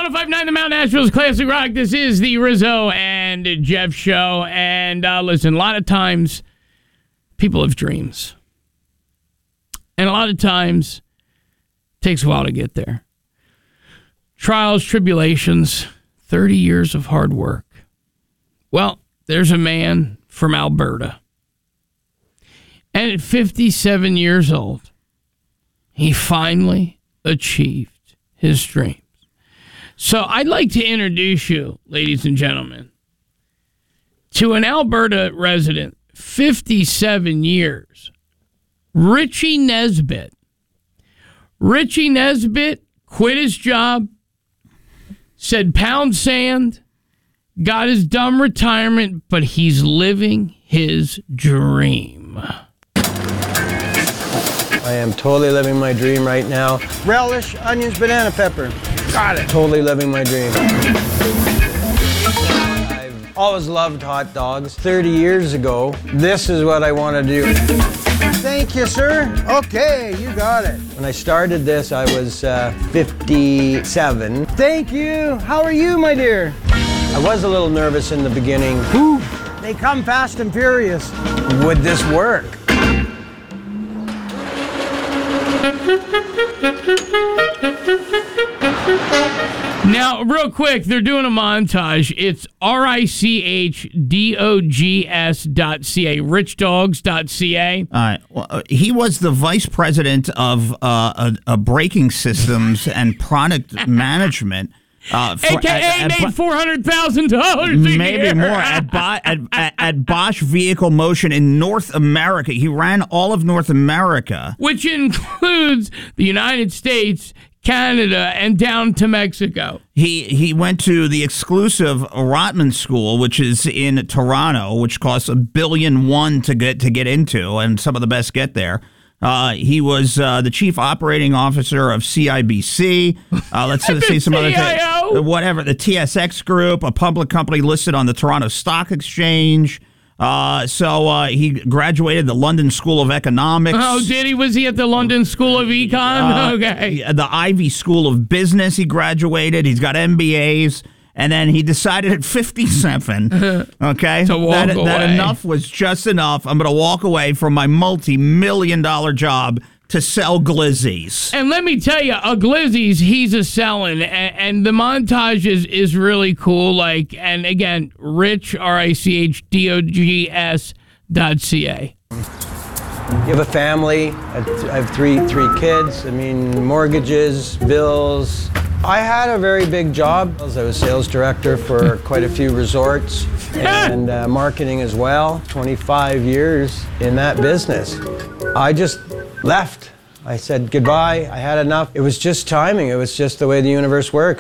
105.9 The Mount Nashville's Classic Rock. This is the Rizzo and Jeff show. And listen, a lot of times people have dreams. And a lot of times it takes a while to get there. Trials, tribulations, 30 years of hard work. Well, there's a man from Alberta. And at 57 years old, he finally achieved his dreams. So I'd like to introduce you, ladies and gentlemen, to an Alberta resident, 57 years, Richie Nesbitt. Richie Nesbitt quit his job, said pound sand, got his dumb retirement, but he's living his dream. I am totally living my dream right now. Relish, onions, banana pepper. Got it. Totally living my dream. I've always loved hot dogs. 30 years ago, this is what I want to do. Thank you, sir. Okay, you got it. When I started this, I was 57. Thank you. How are you, my dear? I was a little nervous in the beginning. Whew. They come fast and furious. Would this work? Now, real quick, they're doing a montage. It's richdogs.ca, richdogs.ca. All right. Well, he was the vice president of braking systems and product management. AKA made $400,000 maybe more at Bosch Vehicle Motion in North America. He ran all of North America, which includes the United States, Canada, and down to Mexico. He went to the exclusive Rotman School, which is in Toronto, which costs $1.1 billion to get into, and some of the best get there. He was the chief operating officer of CIBC. Let's say some other things. Whatever, the TSX Group, a public company listed on the Toronto Stock Exchange. So he graduated the London School of Economics. Oh, did he? Was he at the London School of Econ? Okay. The Ivy School of Business he graduated. He's got MBAs. And then he decided at 57, okay, that enough was just enough. I'm going to walk away from my multi-million-dollar job to sell glizzies. And let me tell you, a glizzies, he's a selling. And the montage is really cool. Like, and again, Rich, RICHDOGS.ca. You have a family. I have three kids. I mean, mortgages, bills. I had a very big job. I was sales director for quite a few resorts and marketing as well. 25 years in that business. I just left. I said goodbye. I had enough. It was just timing. It was just the way the universe worked.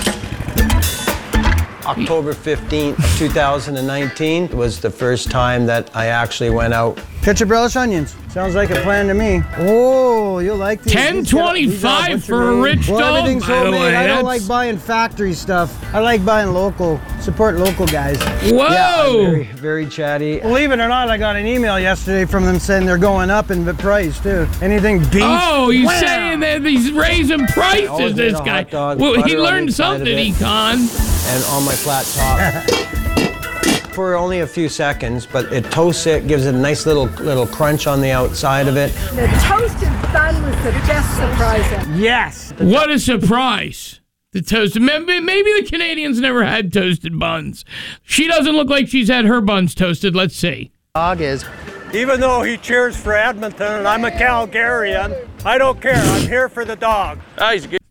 October 15th, 2019 was the first time that I actually went out. Ketchup, relish, onions. Sounds like a plan to me. Oh, you'll like these. $10.25 for a Rich Dog. Everything's homemade. I don't like buying factory stuff. I like buying local. Support local guys. Whoa! Yeah, I'm very, very chatty. Believe it or not, I got an email yesterday from them saying they're going up in the price too. Anything beef. Oh, he's saying that he's raising prices. This guy. Well, he learned something, Econ. And on my flat top. For only a few seconds, but it toasts it, gives it a nice little crunch on the outside of it. The toasted bun was the best surprise ever. Yes! What a surprise. The toasted. Maybe the Canadians never had toasted buns. She doesn't look like she's had her buns toasted. Let's see. Dog is. Even though he cheers for Edmonton and I'm a Calgarian, I don't care. I'm here for the dog. Oh, he's good.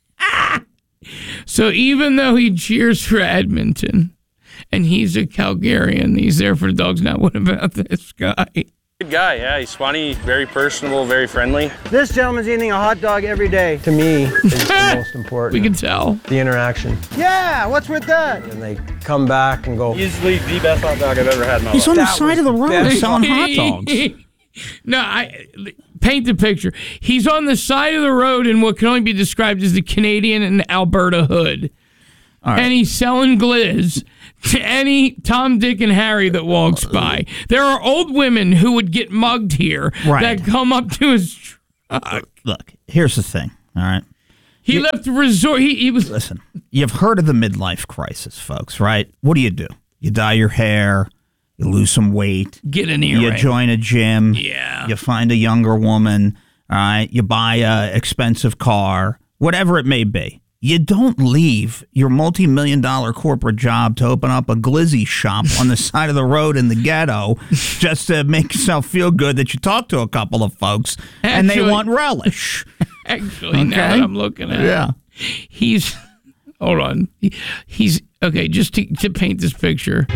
So even though he cheers for Edmonton, and he's a Calgarian, he's there for the dogs. Now, what about this guy? Good guy, yeah. He's funny, very personable, very friendly. This gentleman's eating a hot dog every day. To me, is the most important. We can tell. The interaction. Yeah, what's with that? And they come back and go. Easily the best hot dog I've ever had in my life. He's on the side of the road selling hot dogs. No, paint the picture. He's on the side of the road in what can only be described as the Canadian and Alberta hood. Right. And he's selling glizz to any Tom, Dick, and Harry that walks by. There are old women who would get mugged here that come up to his truck. Look, here's the thing, all right? He left the resort. He was... Listen, you've heard of the midlife crisis, folks, right? What do? You dye your hair, you lose some weight, get an earring, you join a gym, you find a younger woman, all right? You buy a expensive car, whatever it may be. You don't leave your multi-million-dollar corporate job to open up a glizzy shop on the side of the road in the ghetto just to make yourself feel good that you talked to a couple of folks and they want relish. Actually, now that I'm looking at it, hold on. He's, okay, just to paint this picture,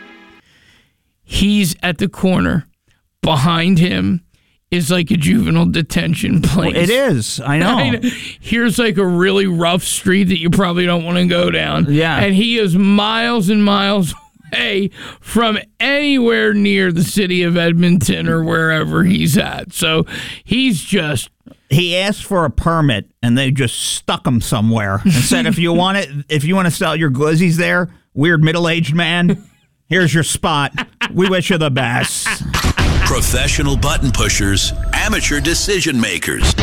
he's at the corner. Behind him is like a juvenile detention place. It is. I know. Here's like a really rough street that you probably don't want to go down. Yeah. And he is miles and miles away from anywhere near the city of Edmonton or wherever he's at. So he's just... He asked for a permit, and they just stuck him somewhere and said, if you want to sell your glizzies there, weird middle-aged man, here's your spot. We wish you the best. Professional button pushers, amateur decision makers.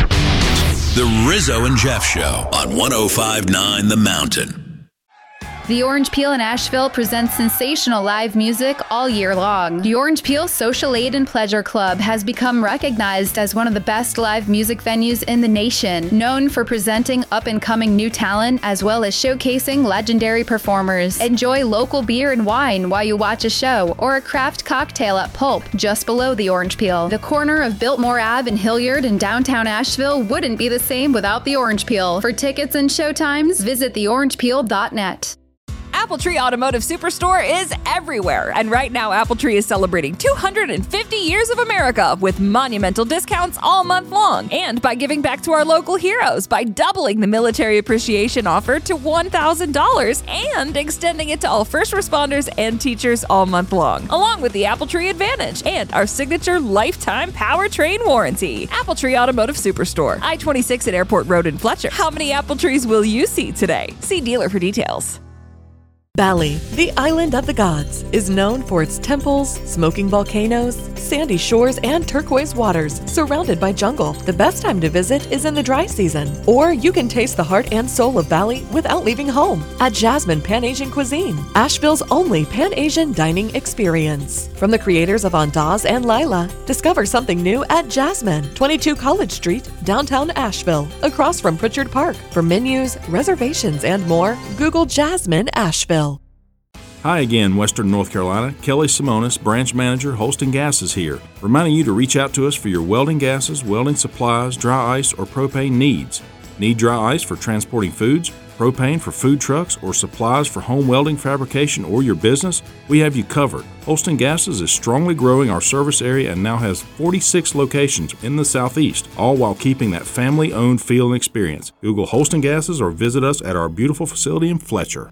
The Rizzo and Jeff Show on 105.9 The Mountain. The Orange Peel in Asheville presents sensational live music all year long. The Orange Peel Social Aid and Pleasure Club has become recognized as one of the best live music venues in the nation, known for presenting up-and-coming new talent as well as showcasing legendary performers. Enjoy local beer and wine while you watch a show or a craft cocktail at Pulp, just below the Orange Peel. The corner of Biltmore Ave in Hilliard in downtown Asheville wouldn't be the same without the Orange Peel. For tickets and showtimes, visit theorangepeel.net. Appletree Automotive Superstore is everywhere, and right now Appletree is celebrating 250 years of America with monumental discounts all month long, and by giving back to our local heroes by doubling the military appreciation offer to $1,000 and extending it to all first responders and teachers all month long, along with the Appletree Advantage and our signature lifetime powertrain warranty. Appletree Automotive Superstore, I-26 at Airport Road in Fletcher. How many apple trees will you see today? See dealer for details. Bali, the island of the gods, is known for its temples, smoking volcanoes, sandy shores, and turquoise waters, surrounded by jungle. The best time to visit is in the dry season, or you can taste the heart and soul of Bali without leaving home at Jasmine Pan-Asian Cuisine, Asheville's only Pan-Asian dining experience. From the creators of Andaz and Lila, discover something new at Jasmine, 22 College Street, downtown Asheville, across from Pritchard Park. For menus, reservations, and more, Google Jasmine Asheville. Hi again, Western North Carolina. Kelly Simonis, Branch Manager, Holston Gas is here, reminding you to reach out to us for your welding gases, welding supplies, dry ice, or propane needs. Need dry ice for transporting foods, propane for food trucks, or supplies for home welding fabrication or your business? We have you covered. Holston Gases is strongly growing our service area and now has 46 locations in the Southeast, all while keeping that family-owned feel and experience. Google Holston Gases or visit us at our beautiful facility in Fletcher.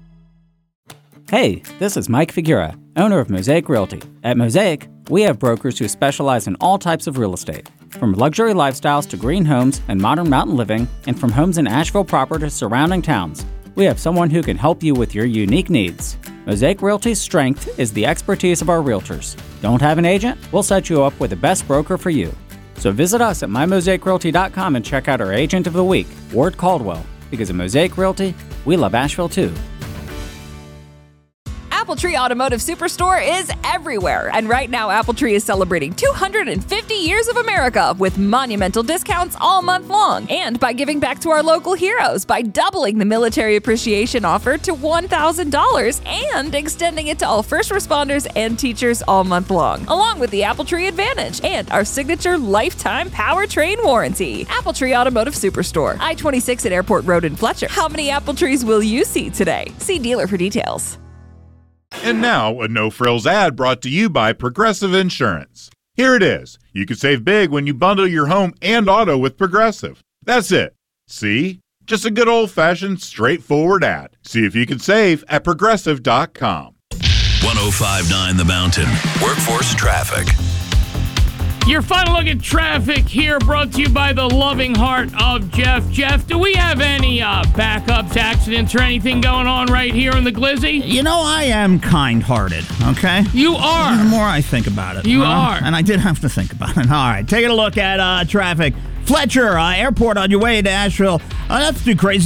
Hey, this is Mike Figura, owner of Mosaic Realty. At Mosaic, we have brokers who specialize in all types of real estate, from luxury lifestyles to green homes and modern mountain living, and from homes in Asheville proper to surrounding towns. We have someone who can help you with your unique needs. Mosaic Realty's strength is the expertise of our realtors. Don't have an agent? We'll set you up with the best broker for you. So visit us at mymosaicrealty.com and check out our Agent of the Week, Ward Caldwell, because at Mosaic Realty, we love Asheville too. Appletree Automotive Superstore is everywhere, and right now Appletree is celebrating 250 years of America with monumental discounts all month long, and by giving back to our local heroes by doubling the military appreciation offer to $1,000 and extending it to all first responders and teachers all month long, along with the Appletree Advantage and our signature lifetime powertrain warranty. Appletree Automotive Superstore, I-26 at Airport Road in Fletcher. How many apple trees will you see today? See dealer for details. And now, a no-frills ad brought to you by Progressive Insurance. Here it is. You can save big when you bundle your home and auto with Progressive. That's it. See? Just a good old-fashioned, straightforward ad. See if you can save at Progressive.com. 105.9 The Mountain. Workforce traffic. Your final look at traffic here, brought to you by the loving heart of Jeff. Jeff, do we have any backups, accidents, or anything going on right here in the Glizzy? You know, I am kind-hearted, okay? You are. The more I think about it. You are. And I did have to think about it. All right, taking a look at traffic. Fletcher Airport on your way to Asheville. That's too crazy.